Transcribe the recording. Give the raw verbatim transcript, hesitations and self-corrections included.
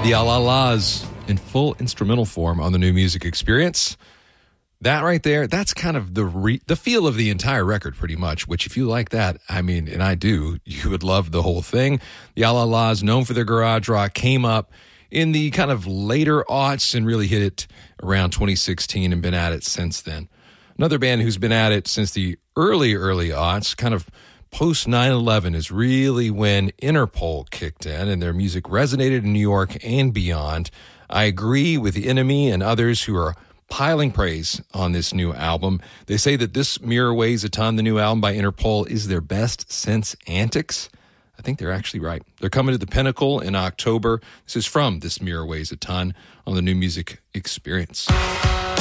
The La Las in full instrumental form on the New Music Experience. That right there, that's kind of the re- the feel of the entire record pretty much, which if you like that, I mean, and I do, you would love the whole thing. The La Las, known for their garage rock, came up in the kind of later aughts and really hit it around twenty sixteen and been at it since then. Another band who's been at it since the early, early aughts, kind of post nine eleven, is really when Interpol kicked in and their music resonated in New York and beyond. I agree with The Enemy and others who are piling praise on this new album. They say that This Mirror Weighs a Ton, the new album by Interpol, is their best since Antics. I think they're actually right. They're coming to the Pinnacle in October. This is from This Mirror Weighs a Ton on the New Music Experience.